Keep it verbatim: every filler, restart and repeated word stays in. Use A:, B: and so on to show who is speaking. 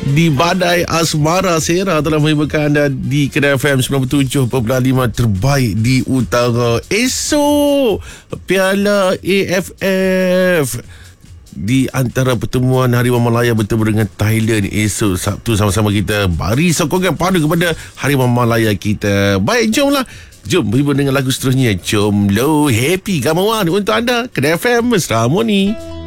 A: di Badai Asmara Sera telah menghiburkan anda di Kedai F M sembilan puluh tujuh perpuluhan lima terbaik di utara. Esok Piala A F F di antara pertemuan Harimau Malaya bertemu dengan Thailand esok Sabtu, sama-sama kita beri sokongan padu kepada Harimau Malaya kita. Baik, jomlah. Jom berhibur dengan lagu seterusnya. Jom lo happy gamawan untuk anda. Kedai F M Mesra Harmoni.